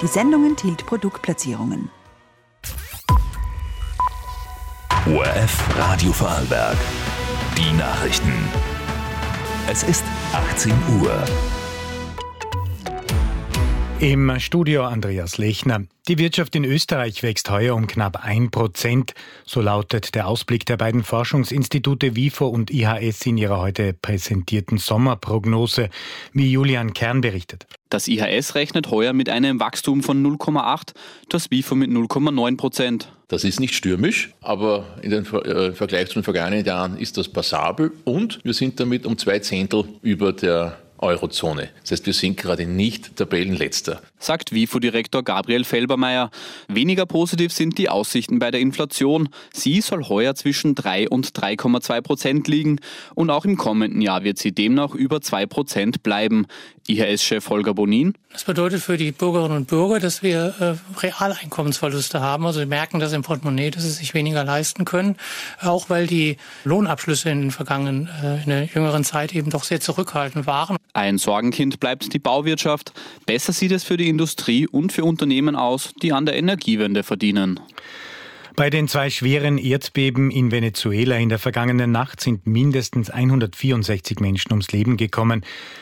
Die Sendung enthielt Produktplatzierungen. ORF Radio Vorarlberg. Die Nachrichten. Es ist 18 Uhr. Im Studio Andreas Lechner. Die Wirtschaft in Österreich wächst heuer um knapp 1%. So lautet der Ausblick der beiden Forschungsinstitute WIFO und IHS in ihrer heute präsentierten Sommerprognose, wie Julian Kern berichtet. Das IHS rechnet heuer mit einem Wachstum von 0,8%, das WIFO mit 0,9%. Das ist nicht stürmisch, aber im Vergleich zu den vergangenen Jahren ist das passabel und wir sind damit um 2/10 über der Eurozone. Das heißt, wir sind gerade nicht Tabellenletzter. Sagt WIFO-Direktor Gabriel Felbermeier. Weniger positiv sind die Aussichten bei der Inflation. Sie soll heuer zwischen 3 und 3,2% liegen und auch im kommenden Jahr wird sie demnach über 2% bleiben. IHS-Chef Holger Bonin. Das bedeutet für die Bürgerinnen und Bürger, dass wir Realeinkommensverluste haben. Also sie merken das im Portemonnaie, dass sie sich weniger leisten können. Auch weil die Lohnabschlüsse in der jüngeren Zeit eben doch sehr zurückhaltend waren. Ein Sorgenkind bleibt die Bauwirtschaft. Besser sieht es für die Industrie und für Unternehmen aus, die an der Energiewende verdienen. Bei den 2 schweren Erdbeben in Venezuela in der vergangenen Nacht sind mindestens 164 Menschen ums Leben gekommen.